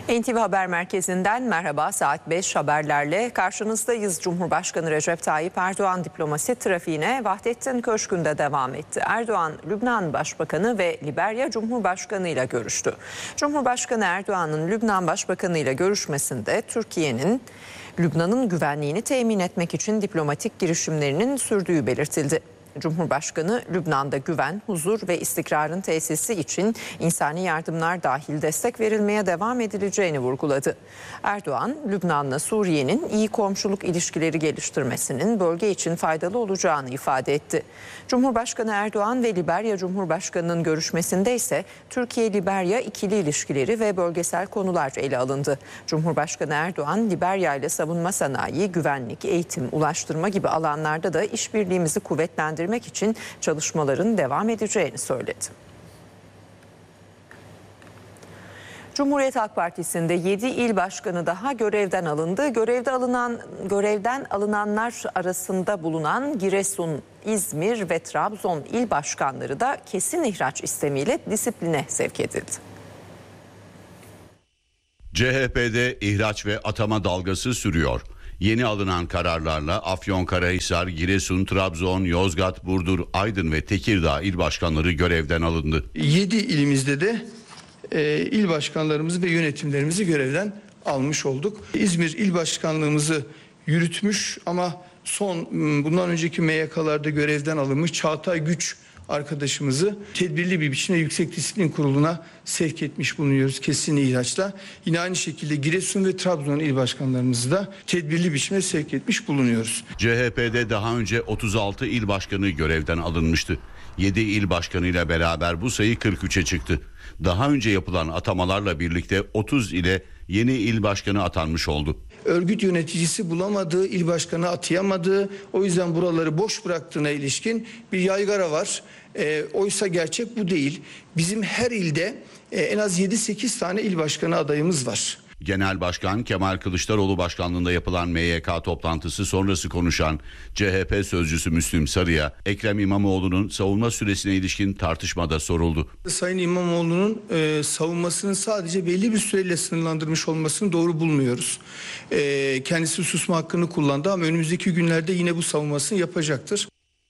NTV Haber Merkezi'nden merhaba, saat 5 haberlerle karşınızdayız. Cumhurbaşkanı Recep Tayyip Erdoğan diplomasi trafiğine Vahdettin Köşkü'nde devam etti. Erdoğan, Lübnan Başbakanı ve Liberya Cumhurbaşkanı ile görüştü. Cumhurbaşkanı Erdoğan'ın Lübnan Başbakanı ile görüşmesinde Türkiye'nin Lübnan'ın güvenliğini temin etmek için diplomatik girişimlerinin sürdüğü belirtildi. Cumhurbaşkanı, Lübnan'da güven, huzur ve istikrarın tesisi için insani yardımlar dahil destek verilmeye devam edileceğini vurguladı. Erdoğan, Lübnan'la Suriye'nin iyi komşuluk ilişkileri geliştirmesinin bölge için faydalı olacağını ifade etti. Cumhurbaşkanı Erdoğan ve Liberya Cumhurbaşkanı'nın görüşmesinde ise Türkiye-Liberya ikili ilişkileri ve bölgesel konular ele alındı. Cumhurbaşkanı Erdoğan, Liberya ile savunma sanayi, güvenlik, eğitim, ulaştırma gibi alanlarda da işbirliğimizi kuvvetlendirmek için çalışmaların devam edeceğini söyledi. Cumhuriyet Halk Partisi'nde 7 il başkanı daha görevden alındı. Görevden alınanlar arasında bulunan Giresun, İzmir ve Trabzon il başkanları da kesin ihraç istemiyle disipline sevk edildi. CHP'de ihraç ve atama dalgası sürüyor. Yeni alınan kararlarla Afyonkarahisar, Giresun, Trabzon, Yozgat, Burdur, Aydın ve Tekirdağ il başkanları görevden alındı. 7 ilimizde de il başkanlarımızı ve yönetimlerimizi görevden almış olduk. İzmir il başkanlığımızı yürütmüş ama bundan önceki MYK'larda görevden alınmış Çağatay Güç arkadaşımızı tedbirli bir biçimde Yüksek Disiplin Kurulu'na sevk etmiş bulunuyoruz kesin ihraçla. Yine aynı şekilde Giresun ve Trabzon il başkanlarımızı da tedbirli biçimde sevk etmiş bulunuyoruz. CHP'de daha önce 36 il başkanı görevden alınmıştı. 7 il başkanıyla beraber bu sayı 43'e çıktı. Daha önce yapılan atamalarla birlikte 30 ile yeni il başkanı atanmış oldu. Örgüt yöneticisi bulamadığı, il başkanı atayamadığı, o yüzden buraları boş bıraktığına ilişkin bir yaygara var. Oysa gerçek bu değil. Bizim her ilde en az 7-8 tane il başkanı adayımız var. Genel Başkan Kemal Kılıçdaroğlu başkanlığında yapılan MYK toplantısı sonrası konuşan CHP sözcüsü Müslüm Sarı'ya Ekrem İmamoğlu'nun savunma süresine ilişkin tartışmada soruldu. Sayın İmamoğlu'nun savunmasını sadece belli bir süreyle sınırlandırmış olmasını doğru bulmuyoruz. Kendisi susma hakkını kullandı ama önümüzdeki günlerde yine bu savunmasını yapacaktır.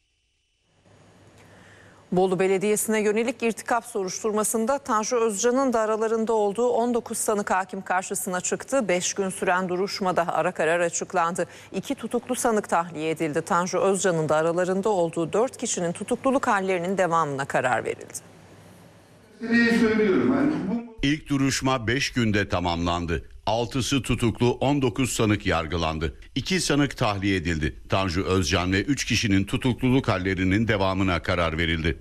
Bolu Belediyesi'ne yönelik irtikap soruşturmasında Tanju Özcan'ın da aralarında olduğu 19 sanık hakim karşısına çıktı. 5 gün süren duruşmada ara karar açıklandı. 2 tutuklu sanık tahliye edildi. Tanju Özcan'ın da aralarında olduğu 4 kişinin tutukluluk hallerinin devamına karar verildi. İlk duruşma 5 günde tamamlandı. 6'sı tutuklu, 19 sanık yargılandı. 2 sanık tahliye edildi. Tanju Özcan ve 3 kişinin tutukluluk hallerinin devamına karar verildi.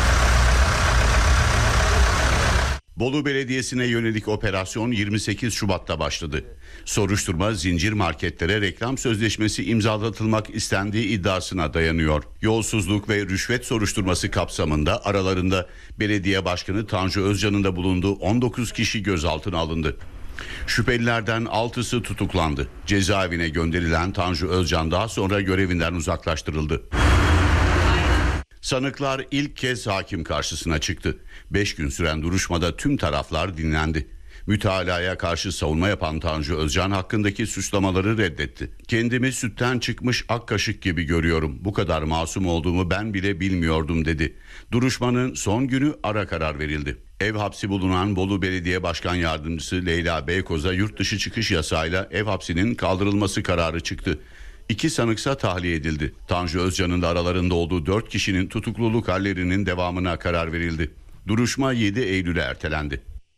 Bolu Belediyesi'ne yönelik operasyon 28 Şubat'ta başladı. Soruşturma zincir marketlere reklam sözleşmesi imzalatılmak istendiği iddiasına dayanıyor. Yolsuzluk ve rüşvet soruşturması kapsamında aralarında belediye başkanı Tanju Özcan'ın da bulunduğu 19 kişi gözaltına alındı. Şüphelilerden 6'sı tutuklandı. Cezaevine gönderilen Tanju Özcan daha sonra görevinden uzaklaştırıldı. Sanıklar ilk kez hakim karşısına çıktı. 5 gün süren duruşmada tüm taraflar dinlendi. Mütalaya karşı savunma yapan Tanju Özcan hakkındaki suçlamaları reddetti. Kendimi sütten çıkmış ak kaşık gibi görüyorum. Bu kadar masum olduğumu ben bile bilmiyordum dedi. Duruşmanın son günü ara karar verildi. Ev hapsi bulunan Bolu Belediye Başkan Yardımcısı Leyla Beykoz'a yurt dışı çıkış yasağıyla ev hapsinin kaldırılması kararı çıktı. 2 sanıksa tahliye edildi. Tanju Özcan'ın da aralarında olduğu 4 kişinin tutukluluk hallerinin devamına karar verildi. Duruşma 7 Eylül'e ertelendi.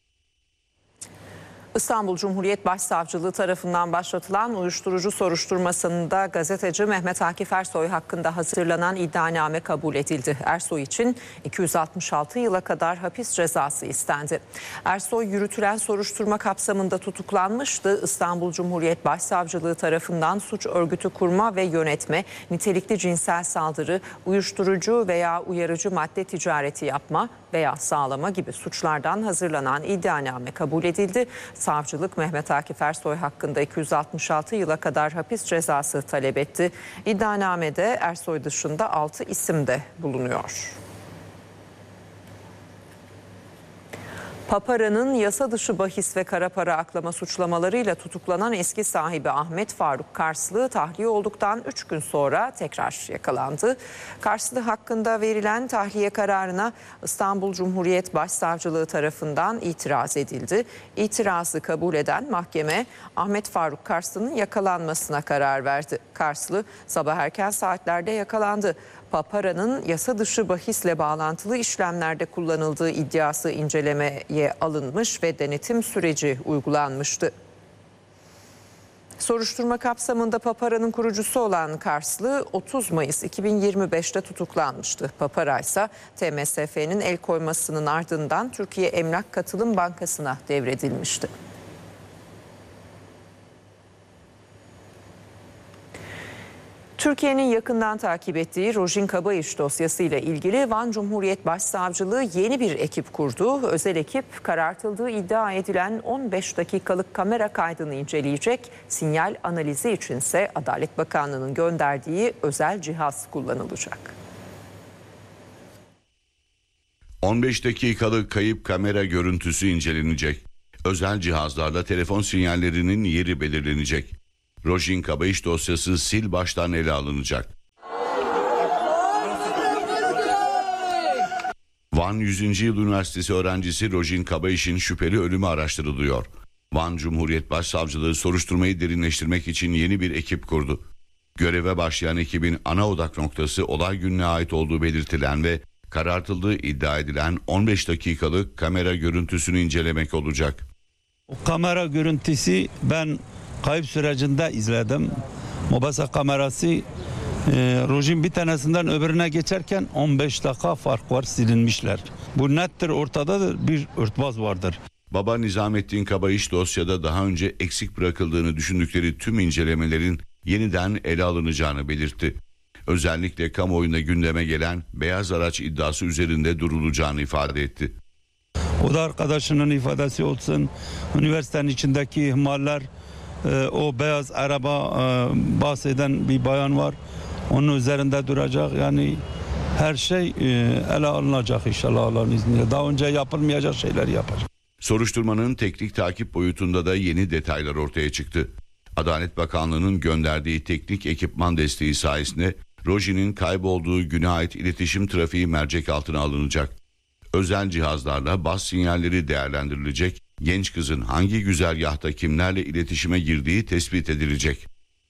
İstanbul Cumhuriyet Başsavcılığı tarafından başlatılan uyuşturucu soruşturmasında gazeteci Mehmet Akif Ersoy hakkında hazırlanan iddianame kabul edildi. Ersoy için 266 yıla kadar hapis cezası istendi. Ersoy yürütülen soruşturma kapsamında tutuklanmıştı. İstanbul Cumhuriyet Başsavcılığı tarafından suç örgütü kurma ve yönetme, nitelikli cinsel saldırı, uyuşturucu veya uyarıcı madde ticareti yapma veya sağlama gibi suçlardan hazırlanan iddianame kabul edildi. Savcılık Mehmet Akif Ersoy hakkında 266 yıla kadar hapis cezası talep etti. İddianamede Ersoy dışında 6 isim de bulunuyor. Papara'nın yasa dışı bahis ve kara para aklama suçlamalarıyla tutuklanan eski sahibi Ahmet Faruk Karslı tahliye olduktan 3 gün sonra tekrar yakalandı. Karslı hakkında verilen tahliye kararına İstanbul Cumhuriyet Başsavcılığı tarafından itiraz edildi. İtirazı kabul eden mahkeme Ahmet Faruk Karslı'nın yakalanmasına karar verdi. Karslı sabah erken saatlerde yakalandı. Papara'nın yasa dışı bahisle bağlantılı işlemlerde kullanıldığı iddiası incelemeye alınmış ve denetim süreci uygulanmıştı. Soruşturma kapsamında Papara'nın kurucusu olan Karslı 30 Mayıs 2025'te tutuklanmıştı. Papara ise TMSF'nin el koymasının ardından Türkiye Emlak Katılım Bankası'na devredilmişti. Türkiye'nin yakından takip ettiği Rojin Kabayiş dosyasıyla ilgili Van Cumhuriyet Başsavcılığı yeni bir ekip kurdu. Özel ekip karartıldığı iddia edilen 15 dakikalık kamera kaydını inceleyecek. Sinyal analizi içinse Adalet Bakanlığı'nın gönderdiği özel cihaz kullanılacak. 15 dakikalık kayıp kamera görüntüsü incelenecek. Özel cihazlarla telefon sinyallerinin yeri belirlenecek. Rojin Kabayiş dosyası sil baştan ele alınacak. Van 100. Yıl Üniversitesi öğrencisi Rojin Kabayiş'in şüpheli ölümü araştırılıyor. Van Cumhuriyet Başsavcılığı soruşturmayı derinleştirmek için yeni bir ekip kurdu. Göreve başlayan ekibin ana odak noktası olay gününe ait olduğu belirtilen ve karartıldığı iddia edilen 15 dakikalık kamera görüntüsünü incelemek olacak. O kamera görüntüsü ben kayıp sürecinde izledim. Mobese kamerası Rojin bir tanesinden öbürüne geçerken 15 dakika fark var, silinmişler. Bu nettir, ortadadır, bir örtbas vardır. Baba Nizamettin Kabayiş dosyada daha önce eksik bırakıldığını düşündükleri tüm incelemelerin yeniden ele alınacağını belirtti. Özellikle kamuoyunda gündeme gelen beyaz araç iddiası üzerinde durulacağını ifade etti. O da arkadaşının ifadesi olsun, üniversitenin içindeki ihmaller, o beyaz araba bahseden bir bayan var. Onun üzerinde duracak. Yani her şey ele alınacak inşallah Allah'ın izniyle. Daha önce yapılmayacak şeyler yapacak. Soruşturmanın teknik takip boyutunda da yeni detaylar ortaya çıktı. Adalet Bakanlığı'nın gönderdiği teknik ekipman desteği sayesinde Rojin'in kaybolduğu güne ait iletişim trafiği mercek altına alınacak. Özel cihazlarla bas sinyalleri değerlendirilecek. Genç kızın hangi güzergahta kimlerle iletişime girdiği tespit edilecek.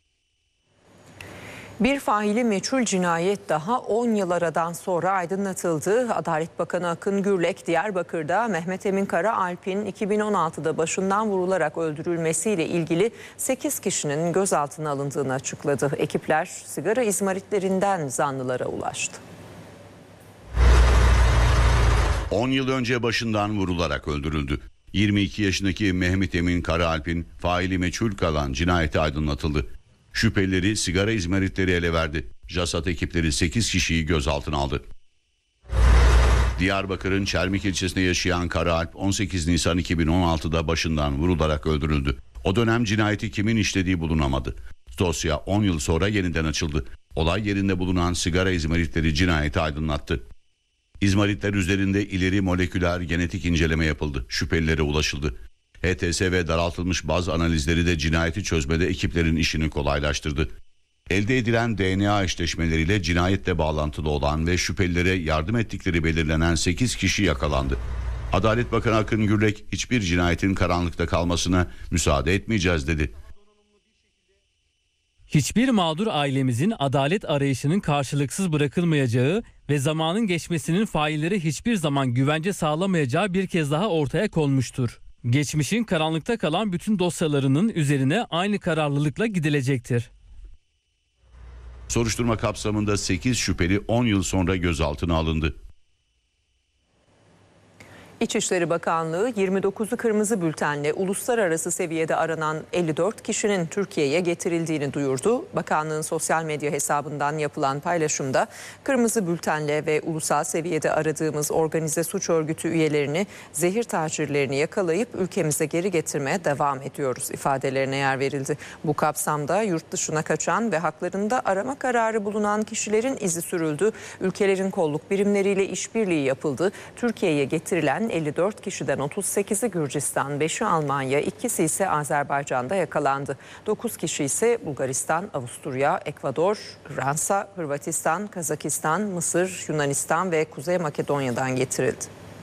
Bir faili meçhul cinayet daha 10 yıl aradan sonra aydınlatıldı. Adalet Bakanı Akın Gürlek, Diyarbakır'da Mehmet Emin Karaalp'in 2016'da başından vurularak öldürülmesiyle ilgili 8 kişinin gözaltına alındığını açıkladı. Ekipler sigara izmaritlerinden zanlılara ulaştı. 10 yıl önce başından vurularak öldürüldü. 22 yaşındaki Mehmet Emin Karaalp'in faili meçhul kalan cinayeti aydınlatıldı. Şüphelileri sigara izmaritleri ele verdi. JASAT ekipleri 8 kişiyi gözaltına aldı. Diyarbakır'ın Çermik ilçesinde yaşayan Karaalp 18 Nisan 2016'da başından vurularak öldürüldü. O dönem cinayeti kimin işlediği bulunamadı. Dosya 10 yıl sonra yeniden açıldı. Olay yerinde bulunan sigara izmaritleri cinayeti aydınlattı. İzmaritler üzerinde ileri moleküler genetik inceleme yapıldı. Şüphelilere ulaşıldı. HTS ve daraltılmış baz analizleri de cinayeti çözmede ekiplerin işini kolaylaştırdı. Elde edilen DNA eşleşmeleriyle cinayetle bağlantılı olan ve şüphelilere yardım ettikleri belirlenen 8 kişi yakalandı. Adalet Bakanı Akın Gürlek hiçbir cinayetin karanlıkta kalmasına müsaade etmeyeceğiz dedi. Hiçbir mağdur ailemizin adalet arayışının karşılıksız bırakılmayacağı ve zamanın geçmesinin faillere hiçbir zaman güvence sağlamayacağı bir kez daha ortaya konmuştur. Geçmişin karanlıkta kalan bütün dosyalarının üzerine aynı kararlılıkla gidilecektir. Soruşturma kapsamında 8 şüpheli 10 yıl sonra gözaltına alındı. İçişleri Bakanlığı 29'u kırmızı bültenle uluslararası seviyede aranan 54 kişinin Türkiye'ye getirildiğini duyurdu. Bakanlığın sosyal medya hesabından yapılan paylaşımda kırmızı bültenle ve ulusal seviyede aradığımız organize suç örgütü üyelerini, zehir tacirlerini yakalayıp ülkemize geri getirmeye devam ediyoruz ifadelerine yer verildi. Bu kapsamda yurt dışına kaçan ve haklarında arama kararı bulunan kişilerin izi sürüldü. Ülkelerin kolluk birimleriyle işbirliği yapıldı. Türkiye'ye getirilen edilen 54 kişiden 38'i Gürcistan, 5'i Almanya, 2'si ise Azerbaycan'da yakalandı. 9 kişi ise Bulgaristan, Avusturya, Ekvador, Fransa, Hırvatistan, Kazakistan, Mısır, Yunanistan ve Kuzey Makedonya'dan getirildi.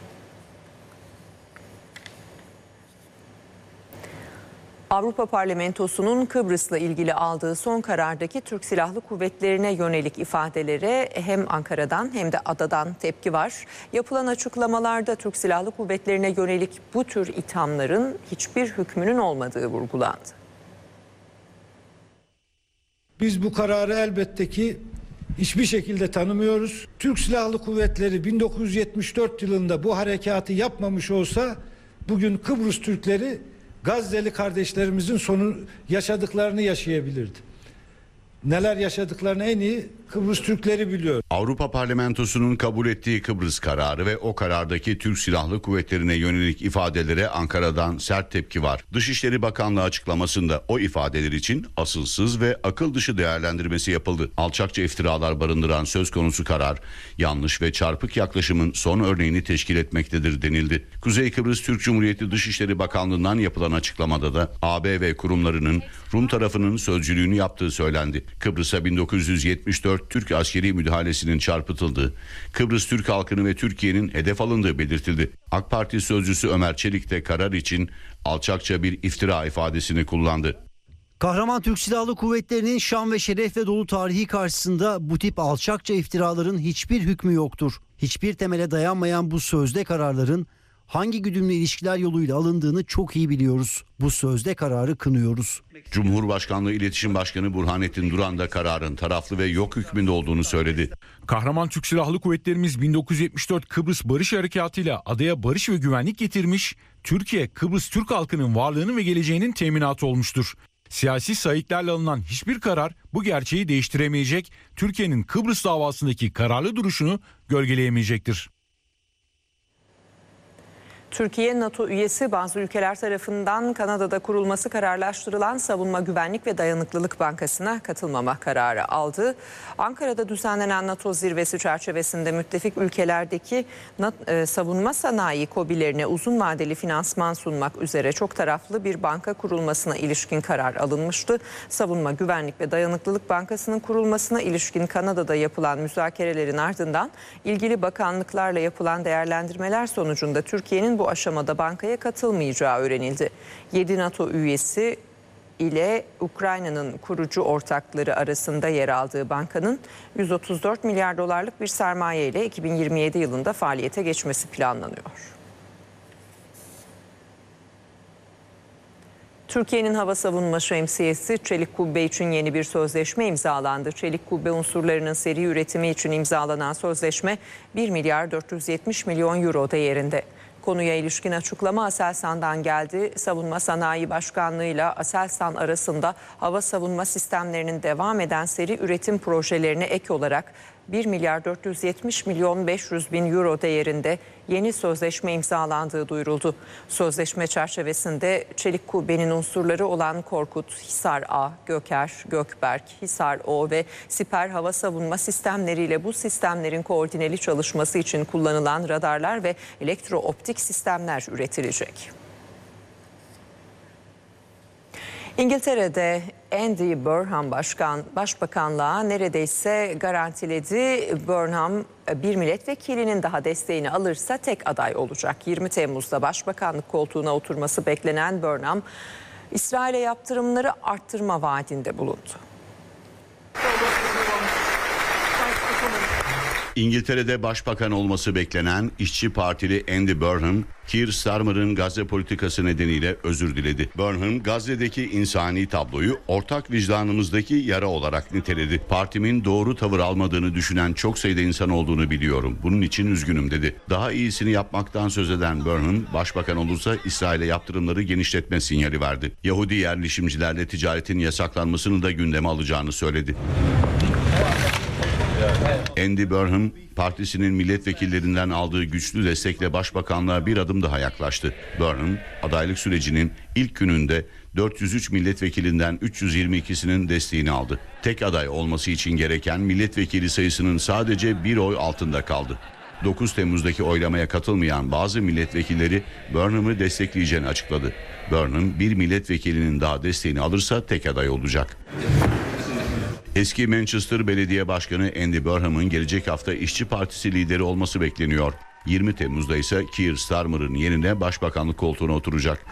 Avrupa Parlamentosu'nun Kıbrıs'la ilgili aldığı son karardaki Türk Silahlı Kuvvetleri'ne yönelik ifadelere hem Ankara'dan hem de adadan tepki var. Yapılan açıklamalarda Türk Silahlı Kuvvetleri'ne yönelik bu tür ithamların hiçbir hükmünün olmadığı vurgulandı. Biz bu kararı elbette ki hiçbir şekilde tanımıyoruz. Türk Silahlı Kuvvetleri 1974 yılında bu harekatı yapmamış olsa bugün Kıbrıs Türkleri Gazze'li kardeşlerimizin yaşadıklarını yaşayabilirdi. Neler yaşadıklarını en iyi Kıbrıs Türkleri biliyor. Avrupa Parlamentosu'nun kabul ettiği Kıbrıs kararı ve o karardaki Türk Silahlı Kuvvetleri'ne yönelik ifadelere Ankara'dan sert tepki var. Dışişleri Bakanlığı açıklamasında o ifadeler için asılsız ve akıl dışı değerlendirmesi yapıldı. Alçakça iftiralar barındıran söz konusu karar, yanlış ve çarpık yaklaşımın son örneğini teşkil etmektedir denildi. Kuzey Kıbrıs Türk Cumhuriyeti Dışişleri Bakanlığı'ndan yapılan açıklamada da AB ve kurumlarının Rum tarafının sözcülüğünü yaptığı söylendi. Kıbrıs'a 1974 Türk askeri müdahalesinin çarpıtıldığı, Kıbrıs Türk halkını ve Türkiye'nin hedef alındığı belirtildi. AK Parti sözcüsü Ömer Çelik de karar için alçakça bir iftira ifadesini kullandı. Kahraman Türk Silahlı Kuvvetleri'nin şan ve şerefle dolu tarihi karşısında bu tip alçakça iftiraların hiçbir hükmü yoktur. Hiçbir temele dayanmayan bu sözde kararların hangi güdümlü ilişkiler yoluyla alındığını çok iyi biliyoruz. Bu sözde kararı kınıyoruz. Cumhurbaşkanlığı İletişim Başkanı Burhanettin Duran da kararın taraflı ve yok hükmünde olduğunu söyledi. Kahraman Türk Silahlı Kuvvetlerimiz 1974 Kıbrıs Barış Harekatı ile adaya barış ve güvenlik getirmiş, Türkiye, Kıbrıs Türk halkının varlığının ve geleceğinin teminatı olmuştur. Siyasi sayıklarla alınan hiçbir karar bu gerçeği değiştiremeyecek, Türkiye'nin Kıbrıs davasındaki kararlı duruşunu gölgeleyemeyecektir. Türkiye, NATO üyesi bazı ülkeler tarafından Kanada'da kurulması kararlaştırılan Savunma Güvenlik ve Dayanıklılık Bankası'na katılmama kararı aldı. Ankara'da düzenlenen NATO zirvesi çerçevesinde müttefik ülkelerdeki savunma sanayi KOBİ'lerine uzun vadeli finansman sunmak üzere çok taraflı bir banka kurulmasına ilişkin karar alınmıştı. Savunma Güvenlik ve Dayanıklılık Bankası'nın kurulmasına ilişkin Kanada'da yapılan müzakerelerin ardından ilgili bakanlıklarla yapılan değerlendirmeler sonucunda Türkiye'nin bu aşamada bankaya katılmayacağı öğrenildi. 7 NATO üyesi ile Ukrayna'nın kurucu ortakları arasında yer aldığı bankanın 134 milyar dolarlık bir sermaye ile 2027 yılında faaliyete geçmesi planlanıyor. Türkiye'nin hava savunma şemsiyesi Çelik Kubbe için yeni bir sözleşme imzalandı. Çelik Kubbe unsurlarının seri üretimi için imzalanan sözleşme 1 milyar 470 milyon euro değerinde. Konuya ilişkin açıklama Aselsan'dan geldi. Savunma Sanayi Başkanlığı ile Aselsan arasında hava savunma sistemlerinin devam eden seri üretim projelerine ek olarak 1 milyar 470 milyon 500 bin euro değerinde yeni sözleşme imzalandığı duyuruldu. Sözleşme çerçevesinde Çelik Kubbe'nin unsurları olan Korkut, Hisar A, Göker, Gökberk, Hisar O ve Siper hava savunma sistemleriyle bu sistemlerin koordineli çalışması için kullanılan radarlar ve elektrooptik sistemler üretilecek. İngiltere'de Andy Burnham başbakanlığa neredeyse garantiledi. Burnham bir milletvekilinin daha desteğini alırsa tek aday olacak. 20 Temmuz'da başbakanlık koltuğuna oturması beklenen Burnham, İsrail'e yaptırımları arttırma vaadinde bulundu. İngiltere'de başbakan olması beklenen İşçi Partili Andy Burnham, Keir Starmer'ın Gazze politikası nedeniyle özür diledi. Burnham, Gazze'deki insani tabloyu ortak vicdanımızdaki yara olarak niteledi. Partimin doğru tavır almadığını düşünen çok sayıda insan olduğunu biliyorum. Bunun için üzgünüm dedi. Daha iyisini yapmaktan söz eden Burnham, başbakan olursa İsrail'e yaptırımları genişletme sinyali verdi. Yahudi yerleşimcilerle ticaretin yasaklanmasını da gündeme alacağını söyledi. Andy Burnham, partisinin milletvekillerinden aldığı güçlü destekle başbakanlığa bir adım daha yaklaştı. Burnham, adaylık sürecinin ilk gününde 403 milletvekilinden 322'sinin desteğini aldı. Tek aday olması için gereken milletvekili sayısının sadece bir oy altında kaldı. 9 Temmuz'daki oylamaya katılmayan bazı milletvekilleri Burnham'ı destekleyeceğini açıkladı. Burnham bir milletvekilinin daha desteğini alırsa tek aday olacak. Eski Manchester Belediye Başkanı Andy Burnham'ın gelecek hafta İşçi Partisi lideri olması bekleniyor. 20 Temmuz'da ise Keir Starmer'ın yerine başbakanlık koltuğuna oturacak.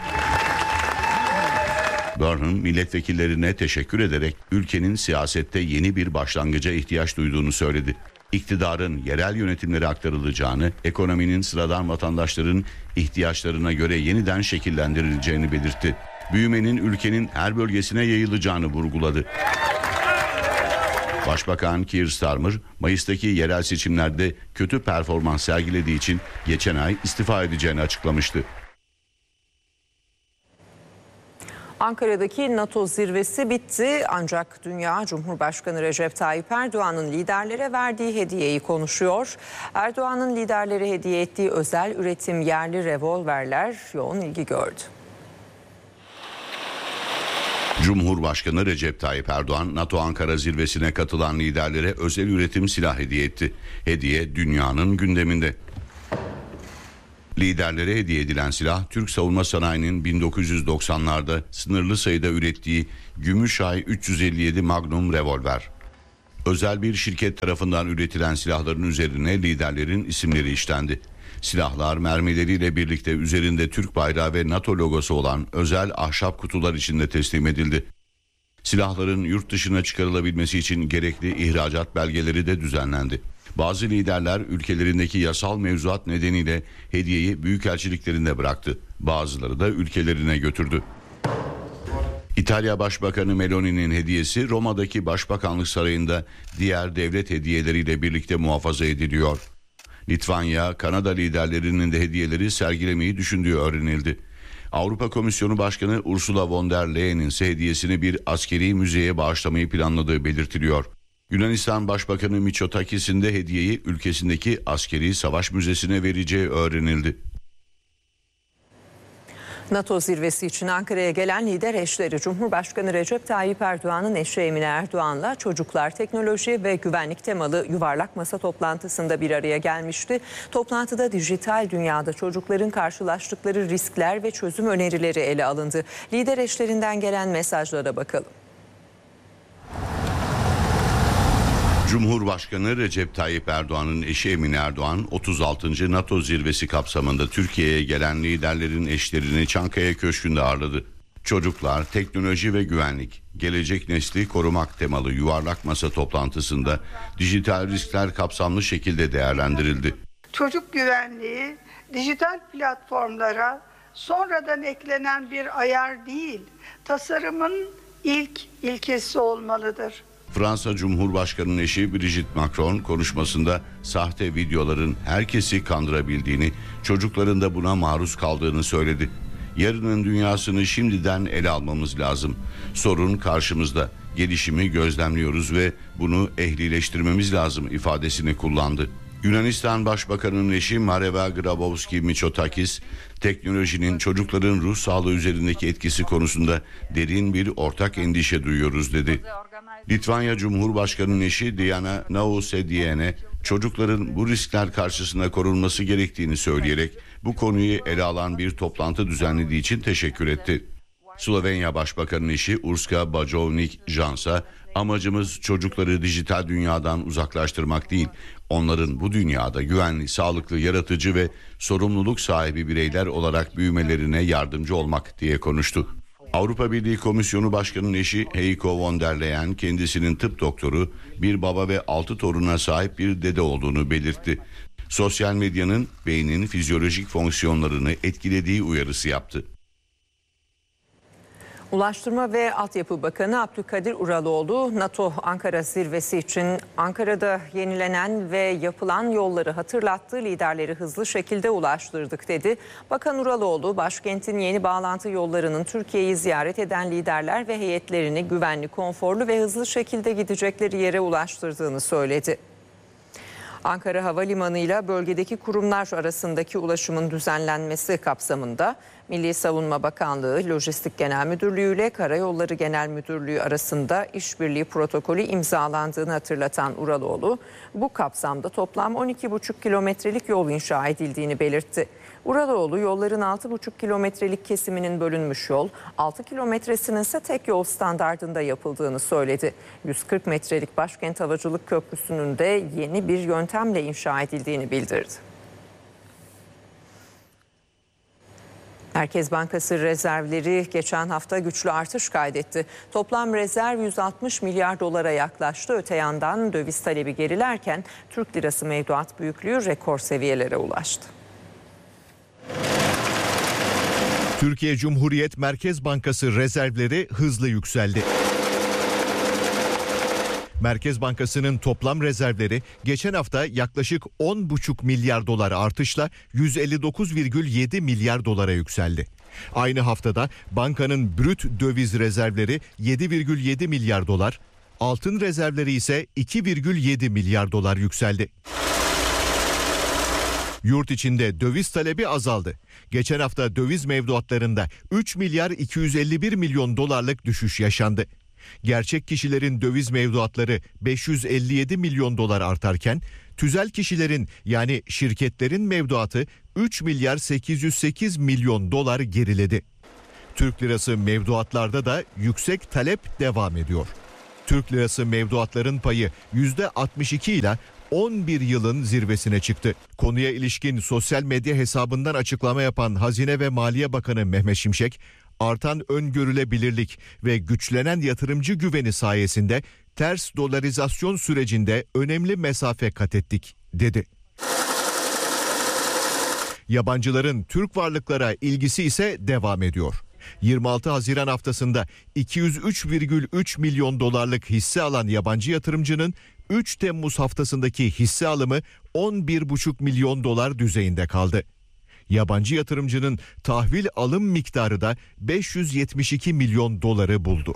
Burnham milletvekillerine teşekkür ederek ülkenin siyasette yeni bir başlangıca ihtiyaç duyduğunu söyledi. İktidarın yerel yönetimlere aktarılacağını, ekonominin sıradan vatandaşların ihtiyaçlarına göre yeniden şekillendirileceğini belirtti. Büyümenin ülkenin her bölgesine yayılacağını vurguladı. Başbakan Keir Starmer, Mayıs'taki yerel seçimlerde kötü performans sergilediği için geçen ay istifa edeceğini açıklamıştı. Ankara'daki NATO zirvesi bitti ancak dünya Cumhurbaşkanı Recep Tayyip Erdoğan'ın liderlere verdiği hediyeyi konuşuyor. Erdoğan'ın liderlere hediye ettiği özel üretim yerli revolverler yoğun ilgi gördü. Cumhurbaşkanı Recep Tayyip Erdoğan, NATO Ankara zirvesine katılan liderlere özel üretim silah hediye etti. Hediye dünyanın gündeminde. Liderlere hediye edilen silah, Türk savunma sanayinin 1990'larda sınırlı sayıda ürettiği Gümüşay 357 Magnum revolver. Özel bir şirket tarafından üretilen silahların üzerine liderlerin isimleri işlendi. Silahlar mermileriyle birlikte üzerinde Türk bayrağı ve NATO logosu olan özel ahşap kutular içinde teslim edildi. Silahların yurt dışına çıkarılabilmesi için gerekli ihracat belgeleri de düzenlendi. Bazı liderler ülkelerindeki yasal mevzuat nedeniyle hediyeyi büyükelçiliklerinde bıraktı. Bazıları da ülkelerine götürdü. İtalya Başbakanı Meloni'nin hediyesi Roma'daki Başbakanlık Sarayı'nda diğer devlet hediyeleriyle birlikte muhafaza ediliyor. Litvanya, Kanada liderlerinin de hediyeleri sergilemeyi düşündüğü öğrenildi. Avrupa Komisyonu Başkanı Ursula von der Leyen'in ise hediyesini bir askeri müzeye bağışlamayı planladığı belirtiliyor. Yunanistan Başbakanı Mitsotakis'in de hediyeyi ülkesindeki askeri savaş müzesine vereceği öğrenildi. NATO zirvesi için Ankara'ya gelen lider eşleri Cumhurbaşkanı Recep Tayyip Erdoğan'ın eşi Emine Erdoğan'la çocuklar, teknoloji ve güvenlik temalı yuvarlak masa toplantısında bir araya gelmişti. Toplantıda dijital dünyada çocukların karşılaştıkları riskler ve çözüm önerileri ele alındı. Lider eşlerinden gelen mesajlara bakalım. Cumhurbaşkanı Recep Tayyip Erdoğan'ın eşi Emine Erdoğan 36. NATO zirvesi kapsamında Türkiye'ye gelen liderlerin eşlerini Çankaya Köşkü'nde ağırladı. Çocuklar, teknoloji ve güvenlik, gelecek nesli korumak temalı yuvarlak masa toplantısında dijital riskler kapsamlı şekilde değerlendirildi. Çocuk güvenliği dijital platformlara sonradan eklenen bir ayar değil, tasarımın ilk ilkesi olmalıdır. Fransa Cumhurbaşkanı'nın eşi Brigitte Macron konuşmasında sahte videoların herkesi kandırabildiğini, çocukların da buna maruz kaldığını söyledi. Yarının dünyasını şimdiden ele almamız lazım. Sorun karşımızda. Gelişimi gözlemliyoruz ve bunu ehlileştirmemiz lazım ifadesini kullandı. Yunanistan Başbakanı'nın eşi Mareva Grabowski-Mitsotakis, teknolojinin çocukların ruh sağlığı üzerindeki etkisi konusunda derin bir ortak endişe duyuyoruz dedi. Litvanya Cumhurbaşkanı'nın eşi Diana Nausėdienė, çocukların bu riskler karşısında korunması gerektiğini söyleyerek bu konuyu ele alan bir toplantı düzenlediği için teşekkür etti. Slovenya Başbakanı'nın eşi Urška Bajović-Jansa, amacımız çocukları dijital dünyadan uzaklaştırmak değil, onların bu dünyada güvenli, sağlıklı, yaratıcı ve sorumluluk sahibi bireyler olarak büyümelerine yardımcı olmak diye konuştu. Avrupa Birliği Komisyonu Başkanı'nın eşi Heiko von der Leyen kendisinin tıp doktoru, bir baba ve 6 toruna sahip bir dede olduğunu belirtti. Sosyal medyanın beynin fizyolojik fonksiyonlarını etkilediği uyarısı yaptı. Ulaştırma ve Altyapı Bakanı Abdülkadir Uraloğlu, NATO Ankara zirvesi için Ankara'da yenilenen ve yapılan yolları hatırlattı, liderleri hızlı şekilde ulaştırdık dedi. Bakan Uraloğlu, başkentin yeni bağlantı yollarının Türkiye'yi ziyaret eden liderler ve heyetlerini güvenli, konforlu ve hızlı şekilde gidecekleri yere ulaştırdığını söyledi. Ankara Havalimanı ile bölgedeki kurumlar arasındaki ulaşımın düzenlenmesi kapsamında Milli Savunma Bakanlığı, Lojistik Genel Müdürlüğü ile Karayolları Genel Müdürlüğü arasında işbirliği protokolü imzalandığını hatırlatan Uraloğlu, bu kapsamda toplam 12,5 kilometrelik yol inşa edildiğini belirtti. Uraloğlu, yolların 6,5 kilometrelik kesiminin bölünmüş yol, 6 kilometresinin ise tek yol standardında yapıldığını söyledi. 140 metrelik Başkent Havacılık Köprüsü'nün de yeni bir yöntemle inşa edildiğini bildirdi. Merkez Bankası rezervleri geçen hafta güçlü artış kaydetti. Toplam rezerv 160 milyar dolara yaklaştı. Öte yandan döviz talebi gerilerken Türk lirası mevduat büyüklüğü rekor seviyelere ulaştı. Türkiye Cumhuriyet Merkez Bankası rezervleri hızlı yükseldi. Merkez Bankası'nın toplam rezervleri geçen hafta yaklaşık 10,5 milyar dolar artışla 159,7 milyar dolara yükseldi. Aynı haftada bankanın brüt döviz rezervleri 7,7 milyar dolar, altın rezervleri ise 2,7 milyar dolar yükseldi. Yurt içinde döviz talebi azaldı. Geçen hafta döviz mevduatlarında 3 milyar 251 milyon dolarlık düşüş yaşandı. Gerçek kişilerin döviz mevduatları 557 milyon dolar artarken tüzel kişilerin yani şirketlerin mevduatı 3 milyar 808 milyon dolar geriledi. Türk lirası mevduatlarda da yüksek talep devam ediyor. Türk lirası mevduatların payı %62 ile 11 yılın zirvesine çıktı. Konuya ilişkin sosyal medya hesabından açıklama yapan Hazine ve Maliye Bakanı Mehmet Şimşek, artan öngörülebilirlik ve güçlenen yatırımcı güveni sayesinde ters dolarizasyon sürecinde önemli mesafe kat ettik, dedi. Yabancıların Türk varlıklara ilgisi ise devam ediyor. 26 Haziran haftasında 203,3 milyon dolarlık hisse alan yabancı yatırımcının 3 Temmuz haftasındaki hisse alımı 11,5 milyon dolar düzeyinde kaldı. Yabancı yatırımcının tahvil alım miktarı da 572 milyon doları buldu.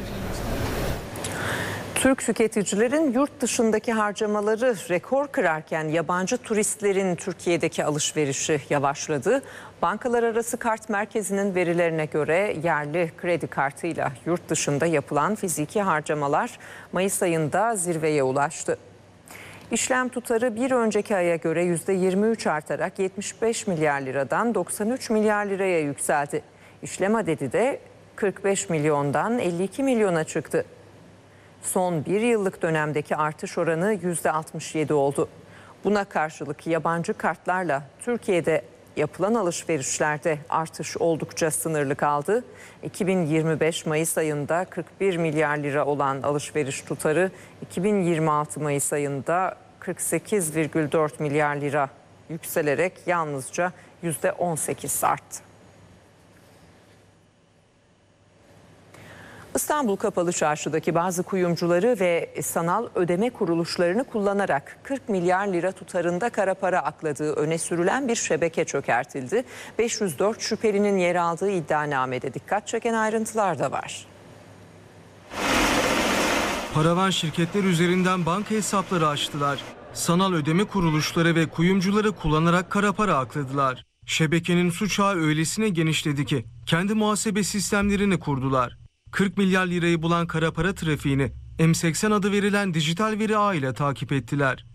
Türk tüketicilerin yurt dışındaki harcamaları rekor kırarken yabancı turistlerin Türkiye'deki alışverişi yavaşladı. Bankalar arası kart merkezinin verilerine göre yerli kredi kartıyla yurt dışında yapılan fiziki harcamalar Mayıs ayında zirveye ulaştı. İşlem tutarı bir önceki aya göre %23 artarak 75 milyar liradan 93 milyar liraya yükseldi. İşlem adedi de 45 milyondan 52 milyona çıktı. Son bir yıllık dönemdeki artış oranı %67 oldu. Buna karşılık yabancı kartlarla Türkiye'de yapılan alışverişlerde artış oldukça sınırlı kaldı. 2025 Mayıs ayında 41 milyar lira olan alışveriş tutarı 2026 Mayıs ayında 48,4 milyar lira yükselerek yalnızca %18 arttı. İstanbul Kapalı Çarşı'daki bazı kuyumcuları ve sanal ödeme kuruluşlarını kullanarak 40 milyar lira tutarında kara para akladığı öne sürülen bir şebeke çökertildi. 504 şüphelinin yer aldığı iddianamede dikkat çeken ayrıntılar da var. Paravan şirketler üzerinden banka hesapları açtılar. Sanal ödeme kuruluşları ve kuyumcuları kullanarak kara para akladılar. Şebekenin suç ağı öylesine genişledi ki kendi muhasebe sistemlerini kurdular. 40 milyar lirayı bulan kara para trafiğini M80 adı verilen dijital veri ağı ile takip ettiler.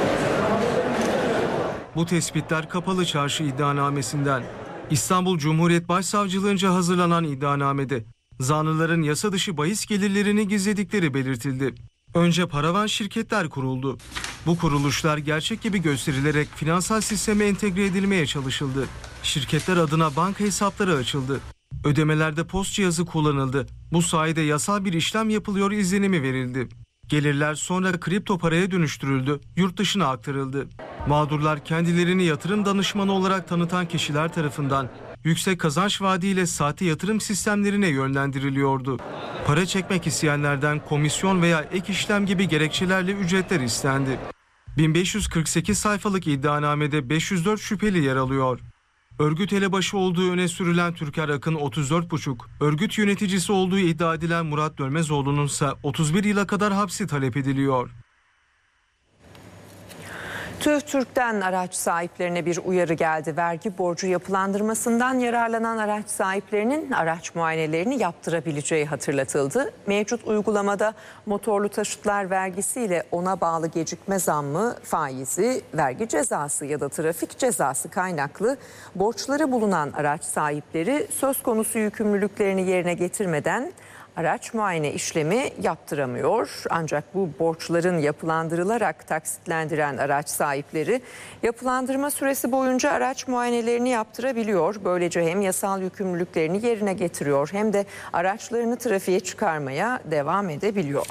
Bu tespitler Kapalı Çarşı iddianamesinden. İstanbul Cumhuriyet Başsavcılığınca hazırlanan iddianamede zanlıların yasa dışı bahis gelirlerini gizledikleri belirtildi. Önce paravan şirketler kuruldu. Bu kuruluşlar gerçek gibi gösterilerek finansal sisteme entegre edilmeye çalışıldı. Şirketler adına banka hesapları açıldı. Ödemelerde post cihazı kullanıldı. Bu sayede yasal bir işlem yapılıyor izlenimi verildi. Gelirler sonra kripto paraya dönüştürüldü, yurt dışına aktarıldı. Mağdurlar kendilerini yatırım danışmanı olarak tanıtan kişiler tarafından yüksek kazanç vaadiyle sahte yatırım sistemlerine yönlendiriliyordu. Para çekmek isteyenlerden komisyon veya ek işlem gibi gerekçelerle ücretler istendi. 1548 sayfalık iddianamede 504 şüpheli yer alıyor. Örgüt elebaşı olduğu öne sürülen Türker Akın 34,5, örgüt yöneticisi olduğu iddia edilen Murat Dönmezoğlu'nun ise 31 yıla kadar hapsi talep ediliyor. TÜİK'ten araç sahiplerine bir uyarı geldi. Vergi borcu yapılandırmasından yararlanan araç sahiplerinin araç muayenelerini yaptırabileceği hatırlatıldı. Mevcut uygulamada motorlu taşıtlar vergisiyle ona bağlı gecikme zammı, faizi, vergi cezası ya da trafik cezası kaynaklı borçları bulunan araç sahipleri söz konusu yükümlülüklerini yerine getirmeden araç muayene işlemi yaptıramıyor. Ancak bu borçların yapılandırılarak taksitlendiren araç sahipleri yapılandırma süresi boyunca araç muayenelerini yaptırabiliyor. Böylece hem yasal yükümlülüklerini yerine getiriyor hem de araçlarını trafiğe çıkarmaya devam edebiliyor.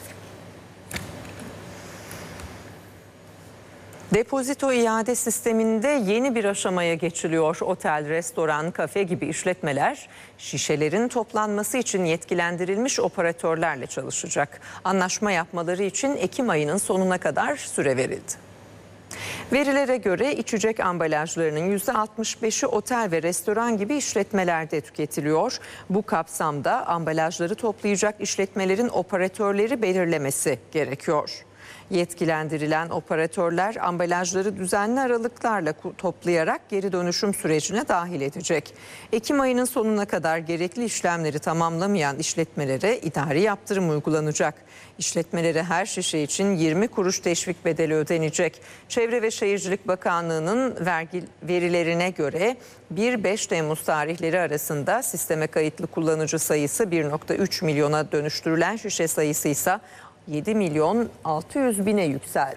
Depozito iade sisteminde yeni bir aşamaya geçiliyor. Otel, restoran, kafe gibi işletmeler şişelerin toplanması için yetkilendirilmiş operatörlerle çalışacak. Anlaşma yapmaları için Ekim ayının sonuna kadar süre verildi. Verilere göre içecek ambalajlarının %65'i otel ve restoran gibi işletmelerde tüketiliyor. Bu kapsamda ambalajları toplayacak işletmelerin operatörleri belirlemesi gerekiyor. Yetkilendirilen operatörler ambalajları düzenli aralıklarla toplayarak geri dönüşüm sürecine dahil edecek. Ekim ayının sonuna kadar gerekli işlemleri tamamlamayan işletmelere idari yaptırım uygulanacak. İşletmelere her şişe için 20 kuruş teşvik bedeli ödenecek. Çevre ve Şehircilik Bakanlığı'nın vergi verilerine göre 1-5 Temmuz tarihleri arasında sisteme kayıtlı kullanıcı sayısı 1,3 milyona dönüştürülen şişe sayısı ise 7 milyon 600 bine yükseldi.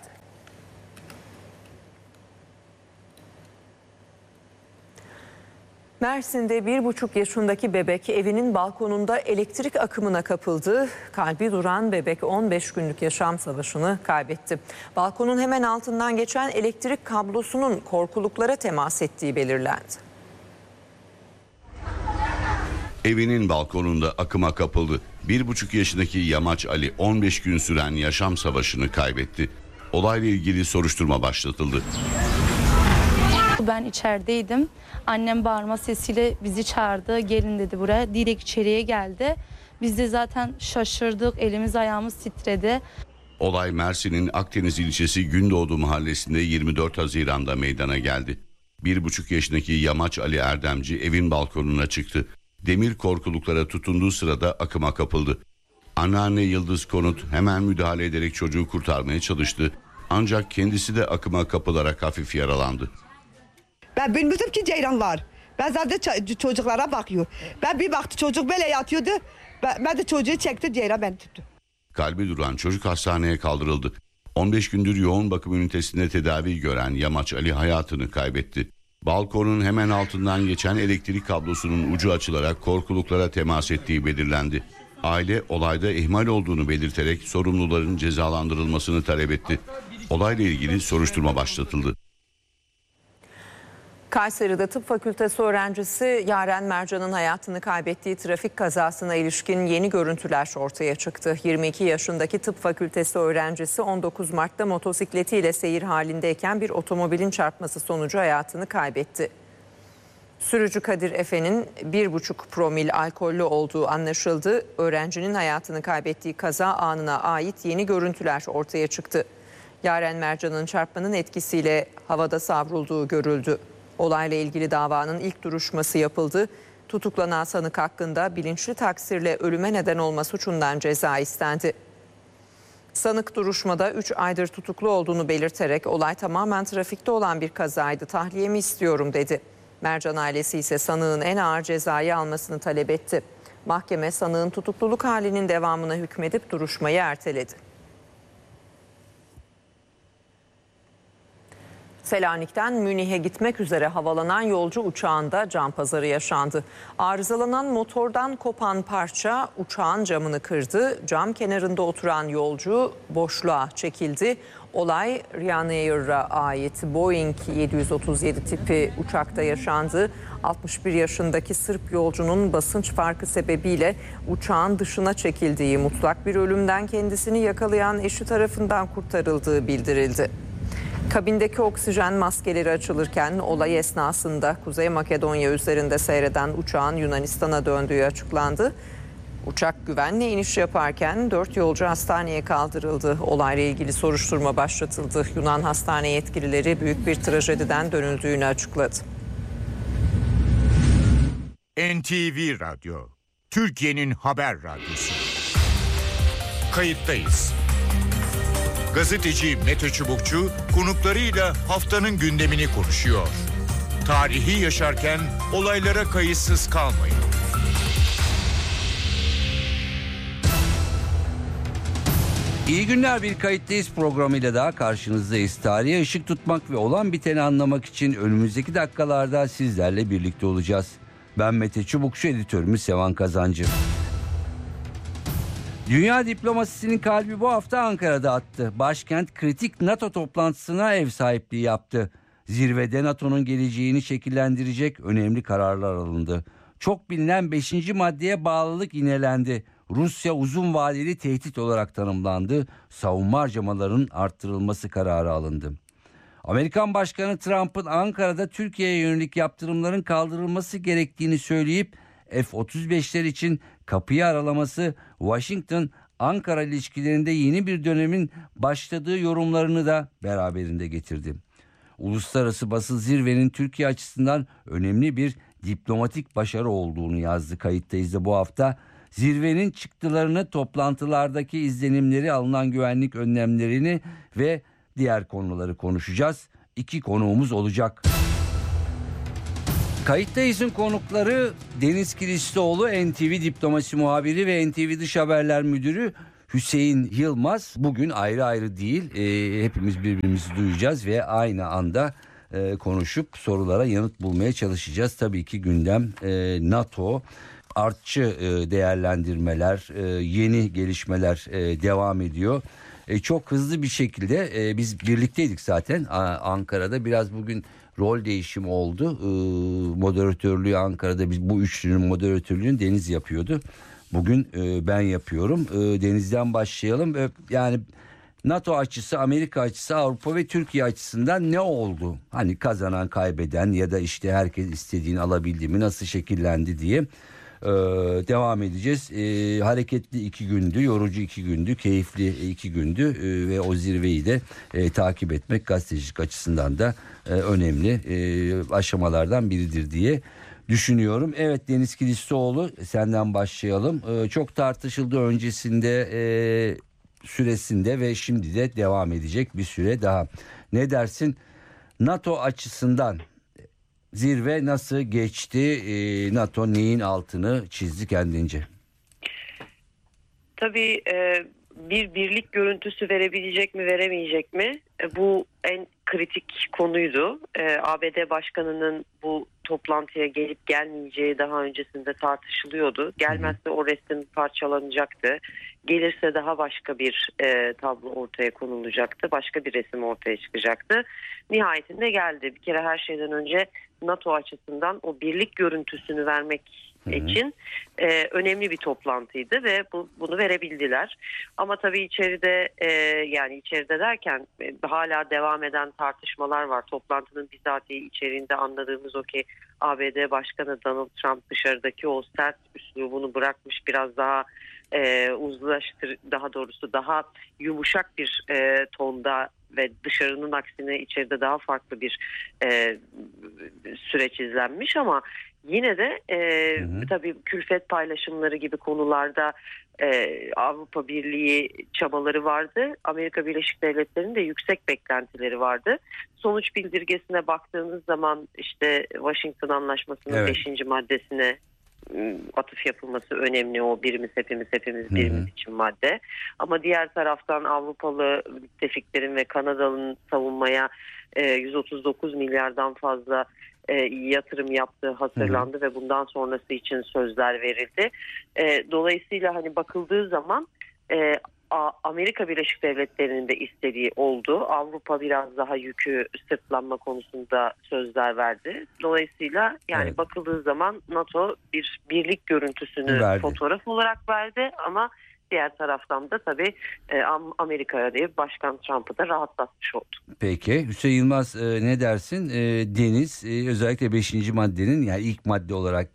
Mersin'de 1,5 yaşındaki bebek evinin balkonunda elektrik akımına kapıldı. Kalbi duran bebek 15 günlük yaşam savaşını kaybetti. Balkonun hemen altından geçen elektrik kablosunun korkuluklara temas ettiği belirlendi. Evinin balkonunda akıma kapıldı. 1,5 yaşındaki Yamaç Ali 15 gün süren yaşam savaşını kaybetti. Olayla ilgili soruşturma başlatıldı. Ben içerideydim. Annem bağırma sesiyle bizi çağırdı. Gelin dedi buraya. Direkt içeriye geldi. Biz de zaten şaşırdık. Elimiz ayağımız titredi. Olay Mersin'in Akdeniz ilçesi Gündoğdu mahallesinde 24 Haziran'da meydana geldi. 1,5 yaşındaki Yamaç Ali Erdemci evin balkonuna çıktı. Demir korkuluklara tutunduğu sırada akıma kapıldı. Anneanne Yıldız Konut hemen müdahale ederek çocuğu kurtarmaya çalıştı. Ancak kendisi de akıma kapılarak hafif yaralandı. Ben bilmiyordum ki ceyran var. Ben zaten çocuklara bakıyor. Ben bir baktı çocuk böyle yatıyordu. Ben de çocuğu çektim, ceyran beni tuttu. Kalbi duran çocuk hastaneye kaldırıldı. 15 gündür yoğun bakım ünitesinde tedavi gören Yamaç Ali hayatını kaybetti. Balkonun hemen altından geçen elektrik kablosunun ucu açılarak korkuluklara temas ettiği belirlendi. Aile olayda ihmal olduğunu belirterek sorumluların cezalandırılmasını talep etti. Olayla ilgili soruşturma başlatıldı. Kayseri'de tıp fakültesi öğrencisi Yaren Mercan'ın hayatını kaybettiği trafik kazasına ilişkin yeni görüntüler ortaya çıktı. 22 yaşındaki tıp fakültesi öğrencisi 19 Mart'ta motosikletiyle seyir halindeyken bir otomobilin çarpması sonucu hayatını kaybetti. Sürücü Kadir Efe'nin 1,5 promil alkollü olduğu anlaşıldı. Öğrencinin hayatını kaybettiği kaza anına ait yeni görüntüler ortaya çıktı. Yaren Mercan'ın çarpmanın etkisiyle havada savrulduğu görüldü. Olayla ilgili davanın ilk duruşması yapıldı. Tutuklanan sanık hakkında bilinçli taksirle ölüme neden olma suçundan ceza istendi. Sanık duruşmada 3 aydır tutuklu olduğunu belirterek olay tamamen trafikte olan bir kazaydı, tahliyemi istiyorum dedi. Mercan ailesi ise sanığın en ağır cezayı almasını talep etti. Mahkeme sanığın tutukluluk halinin devamına hükmedip duruşmayı erteledi. Selanik'ten Münih'e gitmek üzere havalanan yolcu uçağında can pazarı yaşandı. Arızalanan motordan kopan parça uçağın camını kırdı. Cam kenarında oturan yolcu boşluğa çekildi. Olay Ryanair'a ait Boeing 737 tipi uçakta yaşandı. 61 yaşındaki Sırp yolcunun basınç farkı sebebiyle uçağın dışına çekildiği, mutlak bir ölümden kendisini yakalayan eşi tarafından kurtarıldığı bildirildi. Kabindeki oksijen maskeleri açılırken olay esnasında Kuzey Makedonya üzerinde seyreden uçağın Yunanistan'a döndüğü açıklandı. Uçak güvenli iniş yaparken 4 yolcu hastaneye kaldırıldı. Olayla ilgili soruşturma başlatıldı. Yunan hastane yetkilileri büyük bir trajediden dönüldüğünü açıkladı. NTV Radyo, Türkiye'nin haber radyosu. Kayıttayız. Gazeteci Mete Çubukçu konuklarıyla haftanın gündemini konuşuyor. Tarihi yaşarken olaylara kayıtsız kalmayın. İyi günler, bir Kayıttayız programıyla daha karşınızdayız. Tarihe ışık tutmak ve olan biteni anlamak için önümüzdeki dakikalarda sizlerle birlikte olacağız. Ben Mete Çubukçu, editörümüz Sevan Kazancı. Dünya diplomasisinin kalbi bu hafta Ankara'da attı. Başkent kritik NATO toplantısına ev sahipliği yaptı. Zirvede NATO'nun geleceğini şekillendirecek önemli kararlar alındı. Çok bilinen 5. maddeye bağlılık yinelendi. Rusya uzun vadeli tehdit olarak tanımlandı. Savunma harcamalarının arttırılması kararı alındı. Amerikan Başkanı Trump'ın Ankara'da Türkiye'ye yönelik yaptırımların kaldırılması gerektiğini söyleyip F-35'ler için kapıyı aralaması Washington-Ankara ilişkilerinde yeni bir dönemin başladığı yorumlarını da beraberinde getirdi. Uluslararası basın zirvenin Türkiye açısından önemli bir diplomatik başarı olduğunu yazdı. Kayıttayız da bu hafta zirvenin çıktılarını, toplantılardaki izlenimleri, alınan güvenlik önlemlerini ve diğer konuları konuşacağız. 2 konuğumuz olacak. Kayıttayız'ın konukları Deniz Kiliçlioğlu, NTV Diplomasi Muhabiri ve NTV Dış Haberler Müdürü Hüseyin Yılmaz. Bugün ayrı ayrı değil, hepimiz birbirimizi duyacağız ve aynı anda konuşup sorulara yanıt bulmaya çalışacağız. Tabii ki gündem NATO, artçı değerlendirmeler, yeni gelişmeler devam ediyor. Çok hızlı bir şekilde biz birlikteydik zaten Ankara'da. Biraz bugün rol değişimi oldu. Moderatörlüğü Ankara'da, biz bu üçlünün moderatörlüğünü Deniz yapıyordu. Bugün ben yapıyorum. Deniz'den başlayalım. Yani NATO açısı, Amerika açısı, Avrupa ve Türkiye açısından ne oldu? Hani kazanan, kaybeden ya da işte herkes istediğini alabildi mi, nasıl şekillendi diye devam edeceğiz. Hareketli 2 gündü, yorucu 2 gündü, keyifli 2 gündü ve o zirveyi de takip etmek gazetecilik açısından da önemli aşamalardan biridir diye düşünüyorum. Evet Deniz Kiliçlioğlu, senden başlayalım. Çok tartışıldı öncesinde, süresinde ve şimdi de devam edecek bir süre daha. Ne dersin? NATO açısından zirve nasıl geçti? NATO neyin altını çizdi kendince? Tabii bir birlik görüntüsü verebilecek mi, veremeyecek mi? Bu en kritik konuydu. ABD Başkanı'nın bu toplantıya gelip gelmeyeceği daha öncesinde tartışılıyordu. Gelmezse o resim parçalanacaktı. Gelirse daha başka bir tablo ortaya konulacaktı. Başka bir resim ortaya çıkacaktı. Nihayetinde geldi. Bir kere her şeyden önce NATO açısından o birlik görüntüsünü vermek için önemli bir toplantıydı ve bunu verebildiler. Ama tabii içeride yani içeride derken hala devam eden tartışmalar var. Toplantının bizatihi içeriğinde anladığımız o ki ABD Başkanı Donald Trump dışarıdaki o sert üslubunu bırakmış, biraz daha daha doğrusu daha yumuşak bir tonda ve dışarının aksine içeride daha farklı bir süreç izlenmiş ama yine de tabii külfet paylaşımları gibi konularda Avrupa Birliği çabaları vardı. Amerika Birleşik Devletleri'nin de yüksek beklentileri vardı. Sonuç bildirgesine baktığınız zaman işte Washington Anlaşması'nın 5. maddesine atıf yapılması önemli, o birimiz hepimiz birimiz için madde. Ama diğer taraftan Avrupalı müttefiklerin ve Kanada'nın savunmaya 139 milyardan fazla yatırım yaptığı hatırlandı ve bundan sonrası için sözler verildi. Dolayısıyla hani bakıldığı zaman Amerika Birleşik Devletleri'nin de istediği oldu. Avrupa biraz daha yükü sırtlanma konusunda sözler verdi. Dolayısıyla yani bakıldığı zaman NATO bir birlik görüntüsünü fotoğraf olarak verdi ama diğer taraftan da tabii Amerika'ya değil Başkan Trump'ı da rahatlatmış oldu. Peki Hüseyin Yılmaz ne dersin? Deniz özellikle 5. maddenin yani ilk madde olarak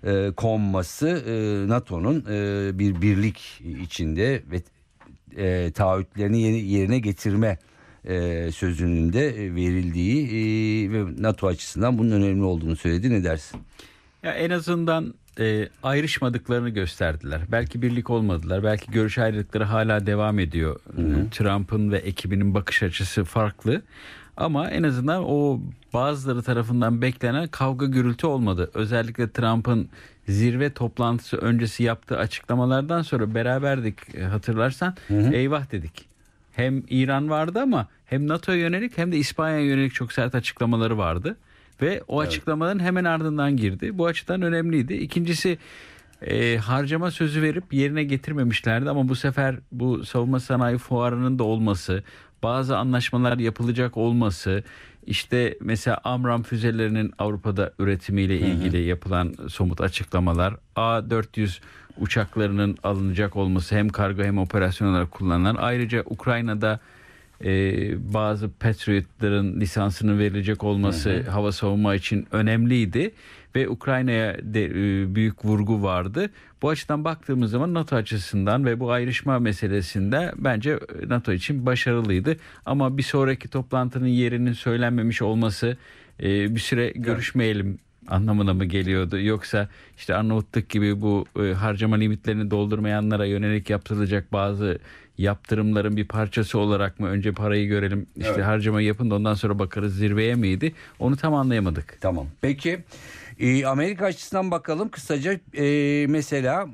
konması NATO'nun bir birlik içinde ve taahhütlerini yerine getirme sözünün de verildiği ve NATO açısından bunun önemli olduğunu söyledi. Ne dersin? Ya en azından ayrışmadıklarını gösterdiler. Belki birlik olmadılar. Belki görüş ayrılıkları hala devam ediyor. Trump'ın ve ekibinin bakış açısı farklı. Ama en azından o bazıları tarafından beklenen kavga gürültü olmadı. Özellikle Trump'ın zirve toplantısı öncesi yaptığı açıklamalardan sonra beraberdik, hatırlarsan. Eyvah dedik. Hem İran vardı ama hem NATO'ya yönelik hem de İspanya'ya yönelik çok sert açıklamaları vardı. Ve o açıklamaların hemen ardından girdi. Bu açıdan önemliydi. İkincisi harcama sözü verip yerine getirmemişlerdi. Ama bu sefer bu savunma sanayi fuarının da olması, bazı anlaşmalar yapılacak olması, işte mesela Amram füzelerinin Avrupa'da üretimiyle ilgili yapılan somut açıklamalar, A-400 uçaklarının alınacak olması, hem kargo hem operasyon olarak kullanılan, ayrıca Ukrayna'da bazı Patriot'ların lisansının verilecek olması hava savunma için önemliydi ve Ukrayna'ya büyük vurgu vardı. Bu açıdan baktığımız zaman NATO açısından ve bu ayrışma meselesinde bence NATO için başarılıydı. Ama bir sonraki toplantının yerinin söylenmemiş olması, bir süre görüşmeyelim anlamına mı geliyordu? Yoksa işte Arnavutluk gibi bu harcama limitlerini doldurmayanlara yönelik yaptırılacak bazı yaptırımların bir parçası olarak mı önce parayı görelim, işte harcamayı yapın da ondan sonra bakarız zirveye miydi? Onu tam anlayamadık. Tamam. Peki Amerika açısından bakalım kısaca. Mesela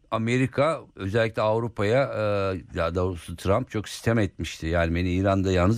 Amerika özellikle Avrupa'ya, daha doğrusu Trump çok sitem etmişti. Yani beni İran'da yalnız